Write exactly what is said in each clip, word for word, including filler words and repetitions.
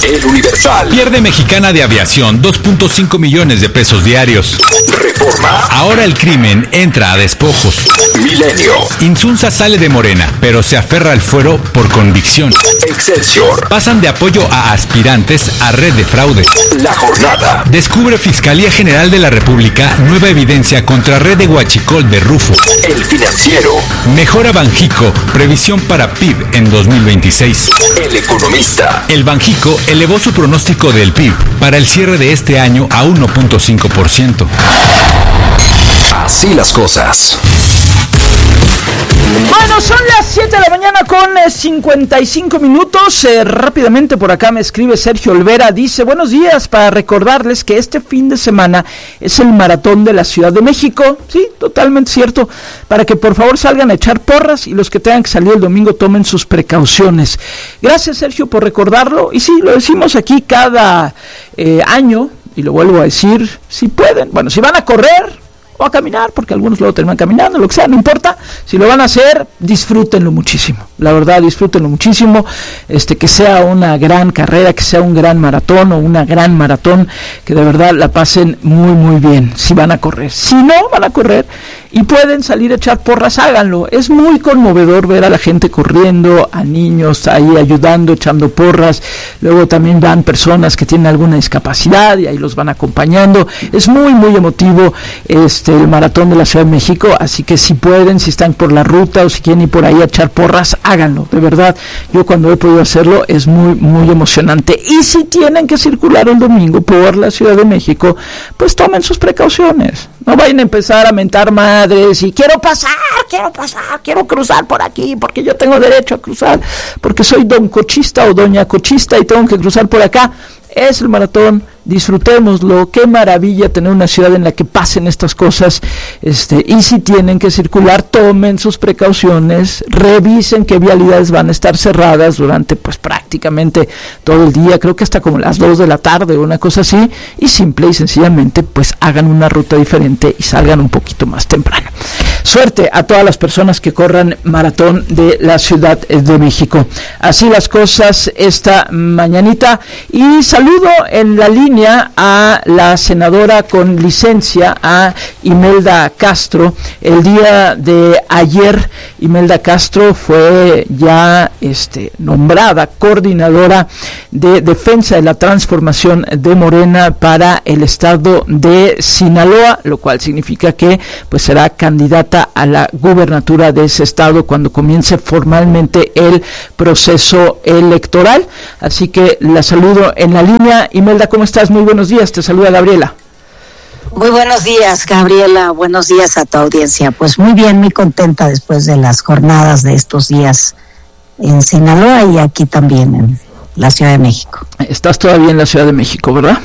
El Universal. Pierde Mexicana de Aviación dos punto cinco millones de pesos diarios. Reforma. Ahora el crimen entra a despojos. Milenio. Insunza sale de Morena, pero se aferra al fuero por convicción. Excelsior. Pasan de apoyo a aspirantes a red de fraudes. La Jornada. Descubre Fiscalía General de la República nueva evidencia contra red de huachicol de Rufo. El Financiero. Mejora Banjico, previsión para P I B en dos mil veintiséis. El Economista. El Banjico elevó su pronóstico del P I B para el cierre de este año a uno punto cinco por ciento. Así las cosas. Bueno, son las siete de la mañana con eh, cincuenta y cinco minutos. Eh, rápidamente por acá me escribe Sergio Olvera. Dice, buenos días, para recordarles que este fin de semana es el maratón de la Ciudad de México. Sí, totalmente cierto. Para que por favor salgan a echar porras y los que tengan que salir el domingo tomen sus precauciones. Gracias, Sergio, por recordarlo. Y sí, lo decimos aquí cada eh, año, y lo vuelvo a decir, si pueden, bueno, si van a correr o a caminar, porque algunos luego terminan caminando, lo que sea, no importa, si lo van a hacer, disfrútenlo muchísimo, la verdad, disfrútenlo muchísimo, este, que sea una gran carrera, que sea un gran maratón o una gran maratón, que de verdad la pasen muy muy bien, si van a correr. Si no van a correr y pueden salir a echar porras, háganlo. Es muy conmovedor ver a la gente corriendo, a niños ahí ayudando, echando porras. Luego también van personas que tienen alguna discapacidad y ahí los van acompañando. Es muy, muy emotivo este el maratón de la Ciudad de México, así que si pueden, si están por la ruta o si quieren ir por ahí a echar porras, háganlo. De verdad, yo cuando he podido hacerlo es muy, muy emocionante. Y si tienen que circular el domingo por la Ciudad de México, pues tomen sus precauciones. No vayan a empezar a mentar madres y quiero pasar, quiero pasar, quiero cruzar por aquí, porque yo tengo derecho a cruzar, porque soy don cochista o doña cochista y tengo que cruzar por acá. Es el maratón, disfrutémoslo, qué maravilla tener una ciudad en la que pasen estas cosas, este, y si tienen que circular, tomen sus precauciones, revisen qué vialidades van a estar cerradas durante pues prácticamente todo el día, creo que hasta como las dos de la tarde o una cosa así, y simple y sencillamente pues hagan una ruta diferente y salgan un poquito más temprano. Suerte a todas las personas que corran maratón de la Ciudad de México. Así las cosas esta mañanita, y saludo en la línea a la senadora con licencia, a Imelda Castro. El día de ayer Imelda Castro fue ya este, nombrada coordinadora de defensa de la transformación de Morena para el estado de Sinaloa, lo cual significa que pues será candidata a la gubernatura de ese estado cuando comience formalmente el proceso electoral. Así que la saludo en la línea. Imelda, ¿cómo estás? Muy buenos días, te saluda Gabriela. Muy buenos días, Gabriela, buenos días a tu audiencia. Pues muy bien, muy contenta después de las jornadas de estos días en Sinaloa y aquí también en la Ciudad de México. Estás todavía en la Ciudad de México, ¿verdad?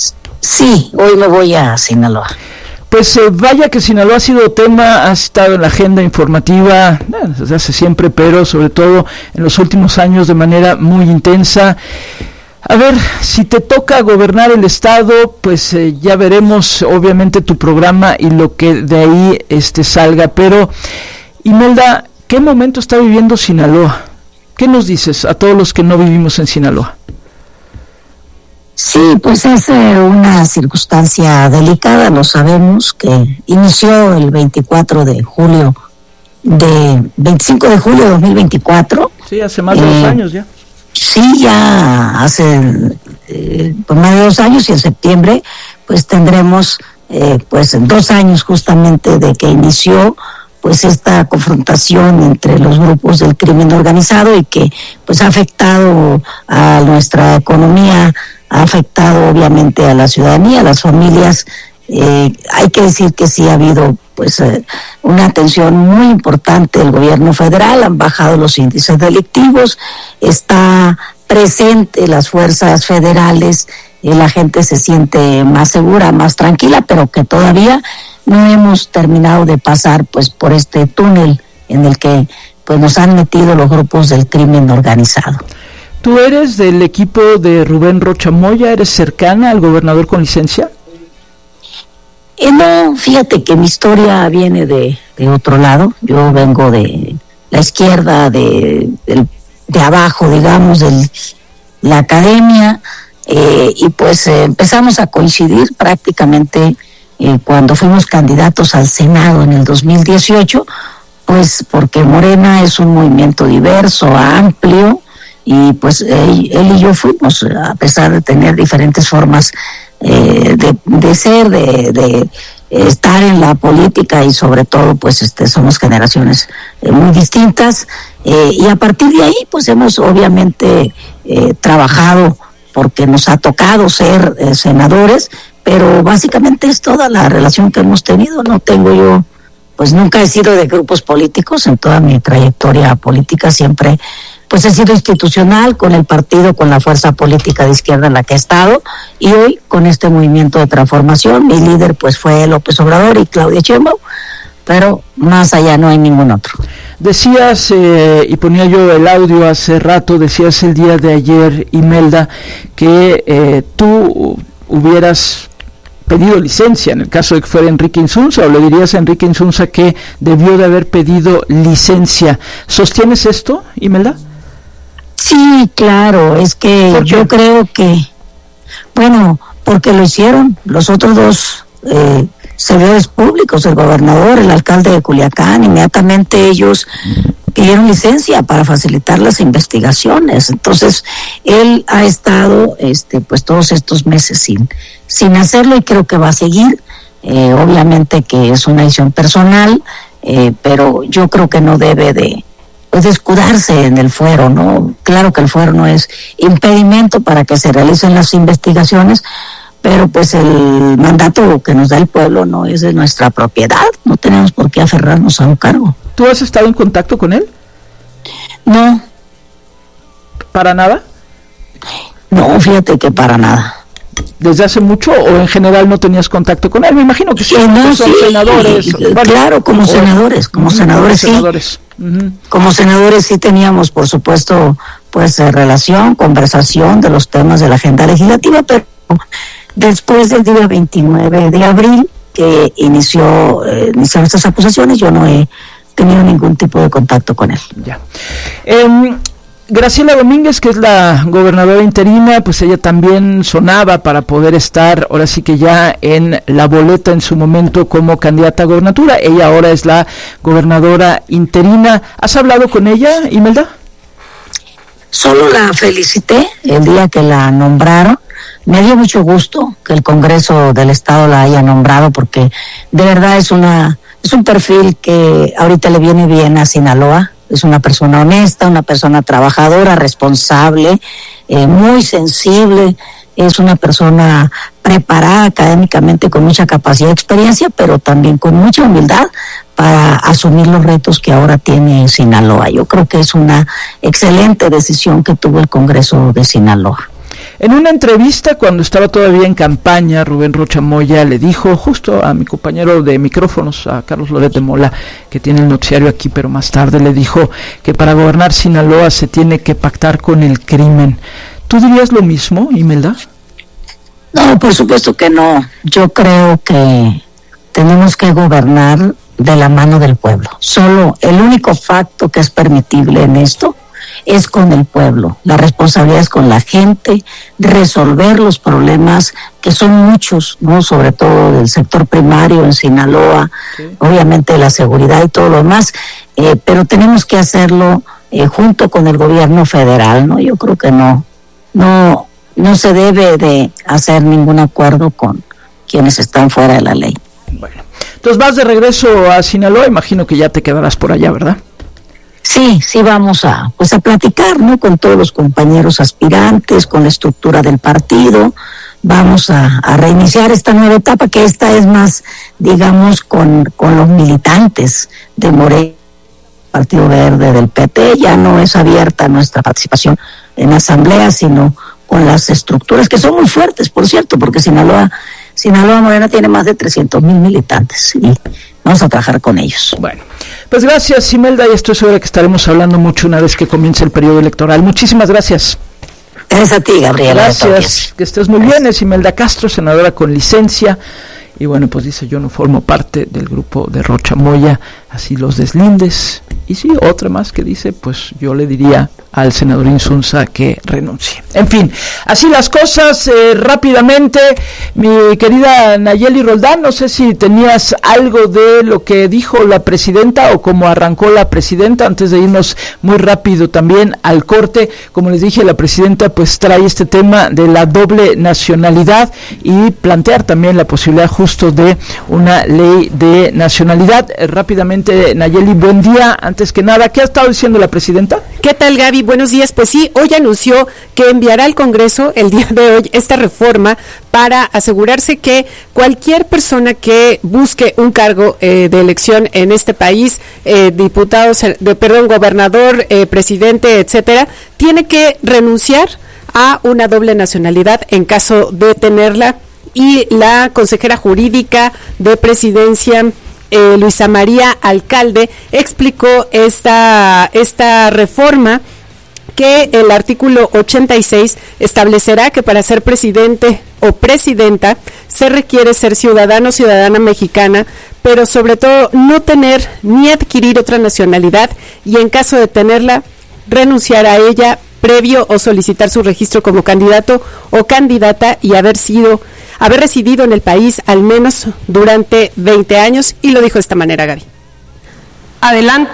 Sí, hoy me voy a Sinaloa. Pues eh, vaya que Sinaloa ha sido tema, ha estado en la agenda informativa eh, desde hace siempre, pero sobre todo en los últimos años de manera muy intensa. A ver, si te toca gobernar el estado, pues eh, ya veremos obviamente tu programa y lo que de ahí este salga. Pero, Imelda, ¿qué momento está viviendo Sinaloa? ¿Qué nos dices a todos los que no vivimos en Sinaloa? Sí, pues es eh, una circunstancia delicada, lo sabemos, que inició el veinticuatro de julio, de veinticinco de julio de dos mil veinticuatro. Sí, hace más de eh, dos años ya. Sí, ya hace eh, pues más de dos años y en septiembre pues tendremos eh, pues dos años justamente de que inició pues esta confrontación entre los grupos del crimen organizado y que pues ha afectado a nuestra economía, ha afectado obviamente a la ciudadanía, a las familias. Eh, hay que decir que sí ha habido pues eh, una atención muy importante del gobierno federal, han bajado los índices delictivos, está presente las fuerzas federales, eh, la gente se siente más segura, más tranquila, pero que todavía no hemos terminado de pasar pues por este túnel en el que pues nos han metido los grupos del crimen organizado. ¿Tú eres del equipo de Rubén Rocha Moya? ¿Eres cercana al gobernador con licencia? Eh, no, fíjate que mi historia viene de, de otro lado. Yo vengo de la izquierda, de, de, de abajo, digamos, del, la academia, eh, y pues eh, empezamos a coincidir prácticamente eh, cuando fuimos candidatos al Senado en el dos mil dieciocho, pues porque Morena es un movimiento diverso, amplio, y pues él, él y yo fuimos, a pesar de tener diferentes formas eh, de, de ser, de, de estar en la política, y sobre todo pues este somos generaciones eh, muy distintas, eh, y a partir de ahí pues hemos obviamente eh, trabajado porque nos ha tocado ser eh, senadores, pero básicamente es toda la relación que hemos tenido. No tengo yo, pues nunca he sido de grupos políticos en toda mi trayectoria política, siempre pues he sido institucional con el partido, con la fuerza política de izquierda en la que he estado, y hoy con este movimiento de transformación. Mi líder pues fue López Obrador y Claudia Sheinbaum, pero más allá no hay ningún otro. Decías, eh, y ponía yo el audio hace rato, decías el día de ayer, Imelda, que eh, tú hubieras pedido licencia en el caso de que fuera Enrique Insunza, o le dirías a Enrique Insunza que debió de haber pedido licencia. ¿Sostienes esto, Imelda? Sí, claro, es que yo creo que, bueno, porque lo hicieron los otros dos eh, servidores públicos, el gobernador, el alcalde de Culiacán, inmediatamente ellos pidieron licencia para facilitar las investigaciones. Entonces, él ha estado, este, pues todos estos meses sin, sin hacerlo, y creo que va a seguir. Eh, obviamente que es una decisión personal, eh, pero yo creo que no debe de pues escudarse en el fuero, ¿no? Claro que el fuero no es impedimento para que se realicen las investigaciones, pero pues el mandato que nos da el pueblo no es de nuestra propiedad, no tenemos por qué aferrarnos a un cargo. ¿Tú has estado en contacto con él? No. ¿Para nada? No, fíjate que para nada. ¿Desde hace mucho o en general no tenías contacto con él? Me imagino que sí, eh, no, son sí, senadores. Eh, bueno, claro, como o, senadores, como uh, senadores, como senadores sí. Uh-huh. Como senadores sí teníamos, por supuesto, pues eh, relación, conversación de los temas de la agenda legislativa, pero después del día veintinueve de abril, que inició, eh, iniciaron estas acusaciones, yo no he tenido ningún tipo de contacto con él. Ya. Eh, Graciela Domínguez, que es la gobernadora interina, pues ella también sonaba para poder estar, ahora sí que ya en la boleta en su momento como candidata a gobernatura. Ella ahora es la gobernadora interina. ¿Has hablado con ella, Imelda? Solo la felicité el día que la nombraron. Me dio mucho gusto que el Congreso del Estado la haya nombrado, porque de verdad es una es un perfil que ahorita le viene bien a Sinaloa. Es una persona honesta, una persona trabajadora, responsable, eh, muy sensible. Es una persona preparada académicamente, con mucha capacidad y experiencia, pero también con mucha humildad para asumir los retos que ahora tiene Sinaloa. Yo creo que es una excelente decisión que tuvo el Congreso de Sinaloa. En una entrevista, cuando estaba todavía en campaña, Rubén Rocha Moya le dijo justo a mi compañero de micrófonos, a Carlos Loret de Mola, que tiene el noticiario aquí, pero más tarde le dijo que para gobernar Sinaloa se tiene que pactar con el crimen. ¿Tú dirías lo mismo, Imelda? No, por supuesto que no. Yo creo que tenemos que gobernar de la mano del pueblo. Solo el único facto que es permitible en esto es con el pueblo. La responsabilidad es con la gente, resolver los problemas, que son muchos, ¿no? Sobre todo del sector primario en Sinaloa, sí. Obviamente la seguridad y todo lo demás, eh, pero tenemos que hacerlo eh, junto con el gobierno federal, ¿no? Yo creo que no, no, no se debe de hacer ningún acuerdo con quienes están fuera de la ley. Bueno, entonces vas de regreso a Sinaloa, imagino que ya te quedarás por allá, ¿verdad? Sí, sí vamos a pues a platicar, ¿no? Con todos los compañeros aspirantes, con la estructura del partido. Vamos a, a reiniciar esta nueva etapa, que esta es más, digamos, con, con los militantes de Morena, Partido Verde, del P T. Ya no es abierta nuestra participación en asamblea, sino con las estructuras, que son muy fuertes, por cierto, porque Sinaloa, Sinaloa Morena tiene más de trescientos mil militantes, y vamos a trabajar con ellos. Bueno, pues gracias, Imelda, y estoy segura que estaremos hablando mucho una vez que comience el periodo electoral. Muchísimas gracias. Gracias a ti, Gabriela. Gracias, que estés muy bien. Es Imelda Castro, senadora con licencia, y bueno, pues dice, yo no formo parte del grupo de Rocha Moya. así los deslindes. Y sí, otra más que dice, pues yo le diría al senador Insunza que renuncie. En fin, así las cosas. Eh, rápidamente, mi querida Nayeli Roldán, no sé si tenías algo de lo que dijo la presidenta o cómo arrancó la presidenta, antes de irnos muy rápido también al corte. Como les dije, la presidenta pues trae este tema de la doble nacionalidad y plantear también la posibilidad justo de una ley de nacionalidad. Eh, rápidamente, Nayeli, buen día. Antes que nada, ¿qué ha estado diciendo la presidenta? ¿Qué tal, Gaby? Buenos días. Pues sí, hoy anunció que enviará al Congreso el día de hoy esta reforma para asegurarse que cualquier persona que busque un cargo eh, de elección en este país, eh, diputados, de, perdón, gobernador, eh, presidente, etcétera, tiene que renunciar a una doble nacionalidad en caso de tenerla. Y la consejera jurídica de Presidencia, Eh, Luisa María Alcalde, explicó esta, esta reforma, que el artículo ochenta y seis establecerá que para ser presidente o presidenta se requiere ser ciudadano o ciudadana mexicana, pero sobre todo no tener ni adquirir otra nacionalidad, y en caso de tenerla, renunciar a ella previo o solicitar su registro como candidato o candidata y haber sido haber residido en el país al menos durante veinte años, y lo dijo de esta manera, Gaby. Adelante.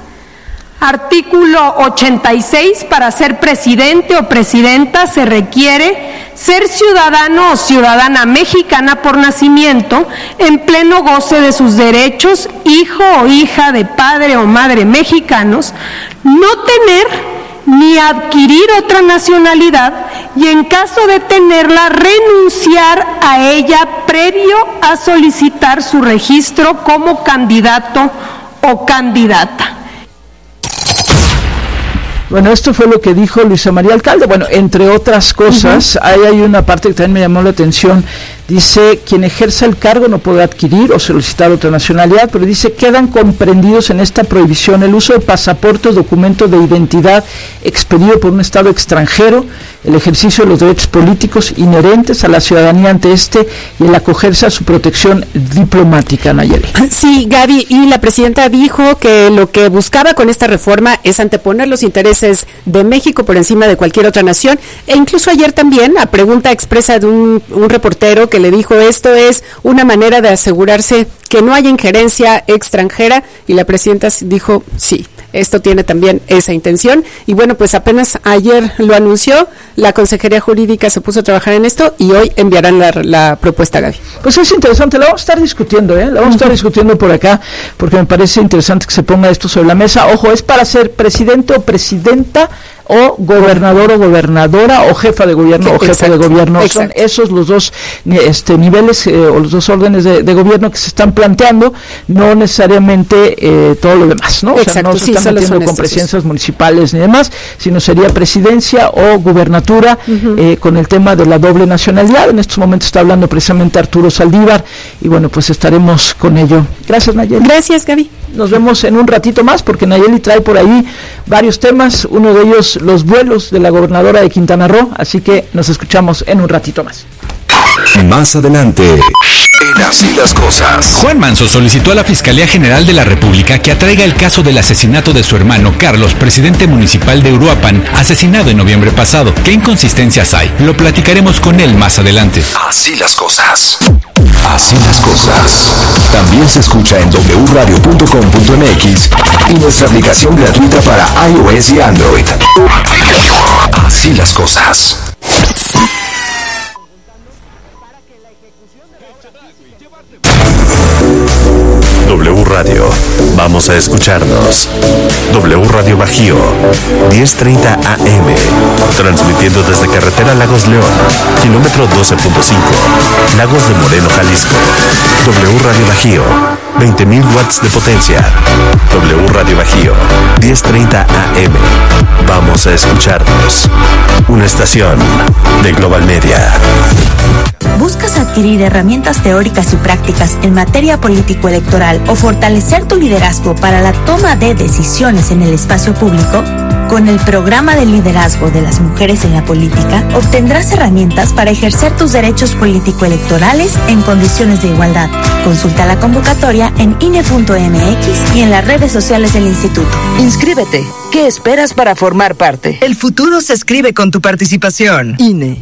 Artículo ochenta y seis, para ser presidente o presidenta se requiere ser ciudadano o ciudadana mexicana por nacimiento, en pleno goce de sus derechos, hijo o hija de padre o madre mexicanos, no tener ni adquirir otra nacionalidad, y en caso de tenerla, renunciar a ella previo a solicitar su registro como candidato o candidata. Bueno, esto fue lo que dijo Luisa María Alcalde. Bueno, entre otras cosas, uh-huh. ahí hay una parte que también me llamó la atención. Dice, quien ejerza el cargo no podrá adquirir o solicitar otra nacionalidad, pero dice, quedan comprendidos en esta prohibición el uso de pasaporte o documento de identidad expedido por un Estado extranjero, el ejercicio de los derechos políticos inherentes a la ciudadanía ante este y el acogerse a su protección diplomática, Nayeli. Sí, Gaby, y la presidenta dijo que lo que buscaba con esta reforma es anteponer los intereses de México por encima de cualquier otra nación, e incluso ayer también, a pregunta expresa de un, un reportero que le dijo, esto es una manera de asegurarse que no haya injerencia extranjera, y la presidenta dijo, sí, esto tiene también esa intención. Y bueno, pues apenas ayer lo anunció, la Consejería Jurídica se puso a trabajar en esto y hoy enviarán la, la propuesta, Gaby. Pues es interesante, la vamos a estar discutiendo, ¿eh? La vamos a estar discutiendo por acá, porque me parece interesante que se ponga esto sobre la mesa. Ojo, es para ser presidente o presidenta, o gobernador o gobernadora, o jefa de gobierno o jefa de gobierno. Exacto. Son esos los dos este, niveles eh, o los dos órdenes de, de gobierno que se están planteando, no necesariamente eh, todo lo demás, ¿no? O sea, no se sí, están metiendo con presidencias sí. municipales ni demás, sino sería presidencia o gubernatura, uh-huh. eh, con el tema de la doble nacionalidad. En estos momentos está hablando precisamente Arturo Saldívar, y bueno, pues estaremos con ello. Gracias, Nayeli. Gracias, Gaby. Nos vemos en un ratito más, porque Nayeli trae por ahí varios temas, uno de ellos los vuelos de la gobernadora de Quintana Roo, así que nos escuchamos en un ratito más. Más adelante, en Así las Cosas. Juan Manso solicitó a la Fiscalía General de la República que atraiga el caso del asesinato de su hermano Carlos, presidente municipal de Uruapan, asesinado en noviembre pasado. ¿Qué inconsistencias hay? Lo platicaremos con él más adelante. Así las cosas. Así las cosas. También se escucha en doble u radio punto com punto m x y nuestra aplicación gratuita para iOS y Android. Así las cosas. W Radio. Vamos a escucharnos. W Radio Bajío, diez treinta A M. Transmitiendo desde Carretera Lagos León, kilómetro doce punto cinco. Lagos de Moreno, Jalisco. W Radio Bajío, veinte mil watts de potencia. W Radio Bajío, diez treinta A M. Vamos a escucharnos. Una estación de Global Media. ¿Buscas adquirir herramientas teóricas y prácticas en materia político-electoral o fortalecer tu liderazgo para la toma de decisiones en el espacio público? Con el programa de liderazgo de las mujeres en la política, obtendrás herramientas para ejercer tus derechos político-electorales en condiciones de igualdad. Consulta la convocatoria en I N E punto M X y en las redes sociales del instituto. Inscríbete. ¿Qué esperas para formar parte? El futuro se escribe con tu participación. I N E.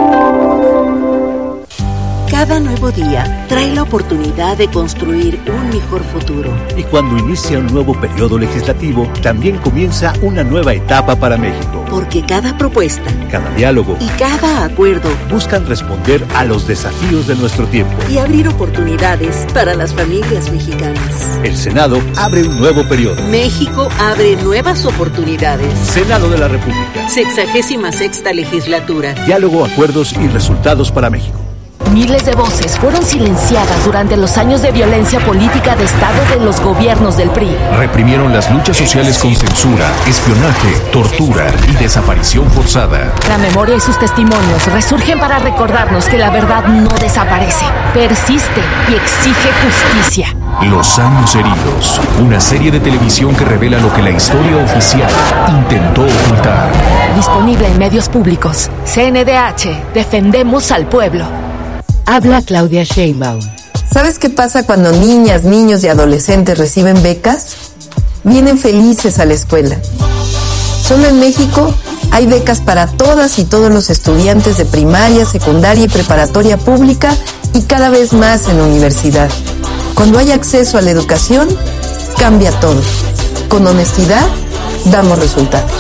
Cada nuevo día trae la oportunidad de construir un mejor futuro. Y cuando inicia un nuevo periodo legislativo, también comienza una nueva etapa para México. Porque cada propuesta, cada diálogo y cada acuerdo buscan responder a los desafíos de nuestro tiempo y abrir oportunidades para las familias mexicanas. El Senado abre un nuevo periodo. México abre nuevas oportunidades. Senado de la República. Sexagésima sexta legislatura. Diálogo, acuerdos y resultados para México. Miles de voces fueron silenciadas durante los años de violencia política de Estado de los gobiernos del P R I. Reprimieron las luchas sociales con censura, espionaje, tortura y desaparición forzada. La memoria y sus testimonios resurgen para recordarnos que la verdad no desaparece, persiste y exige justicia. Los años heridos, una serie de televisión que revela lo que la historia oficial intentó ocultar. Disponible en medios públicos. C N D H, defendemos al pueblo. Habla Claudia Sheinbaum. ¿Sabes qué pasa cuando niñas, niños y adolescentes reciben becas? Vienen felices a la escuela. Solo en México hay becas para todas y todos los estudiantes de primaria, secundaria y preparatoria pública y cada vez más en la universidad. Cuando hay acceso a la educación, cambia todo. Con honestidad, damos resultados.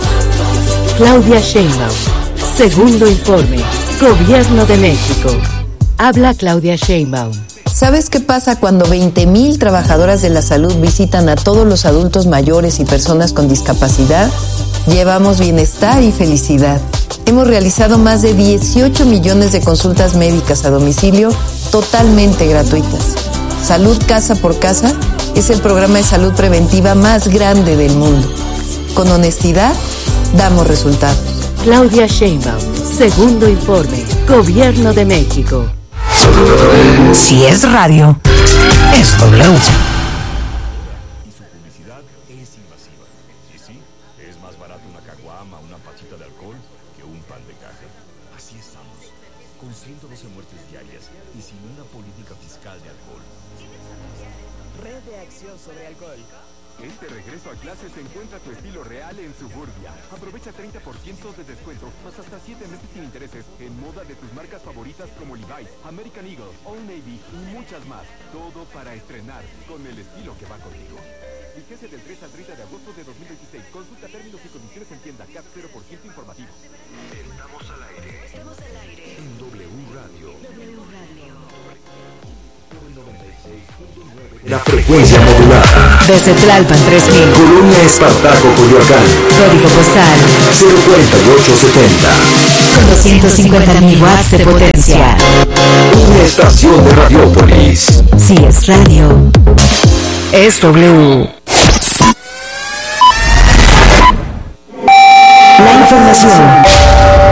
Claudia Sheinbaum. Segundo informe. Gobierno de México. Habla Claudia Sheinbaum. ¿Sabes qué pasa cuando veinte mil trabajadoras de la salud visitan a todos los adultos mayores y personas con discapacidad? Llevamos bienestar y felicidad. Hemos realizado más de dieciocho millones de consultas médicas a domicilio totalmente gratuitas. Salud Casa por Casa es el programa de salud preventiva más grande del mundo. Con honestidad, damos resultados. Claudia Sheinbaum. Segundo informe. Gobierno de México. Si es radio, es W. Este regreso a clases encuentra tu estilo real en Suburbia. Aprovecha treinta por ciento de descuento, más hasta siete meses sin intereses en moda de tus marcas favoritas como Levi's, American Eagle, Old Navy y muchas más. Todo para estrenar con el estilo que va contigo. Fíjese del tres al treinta de agosto de dos mil veintiséis. Consulta términos y condiciones en tienda. C A P cero por ciento informativo. Estamos al aire. Estamos al aire. En W Radio. W Radio. La frecuencia modulada. Desde Tlalpan tres mil. Colonia Espartaco, Coyoacán. Código postal cero cuarenta y ocho setenta. Con doscientos cincuenta mil watts de potencia. Una estación de Radiópolis. Si es radio, es W. La información